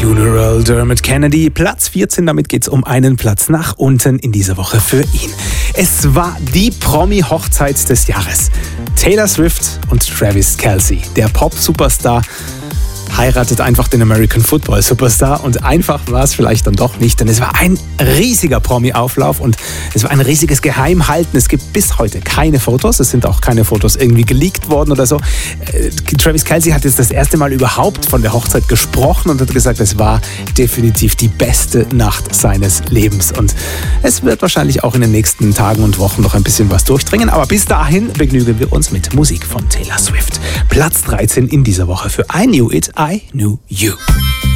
Funeral, Dermot Kennedy, Platz 14, damit geht's um einen Platz nach unten in dieser Woche für ihn. Es war die Promi-Hochzeit des Jahres. Taylor Swift und Travis Kelce, der Pop-Superstar, heiratet einfach den American Football Superstar, und einfach war es vielleicht dann doch nicht, denn es war ein riesiger Promi-Auflauf und es war ein riesiges Geheimhalten. Es gibt bis heute keine Fotos, es sind auch keine Fotos irgendwie geleakt worden oder so. Travis Kelce hat jetzt das erste Mal überhaupt von der Hochzeit gesprochen und hat gesagt, es war definitiv die beste Nacht seines Lebens, und es wird wahrscheinlich auch in den nächsten Tagen und Wochen noch ein bisschen was durchdringen, aber bis dahin begnügen wir uns mit Musik von Taylor Swift. Platz 13 in dieser Woche für I Knew It, I Knew You.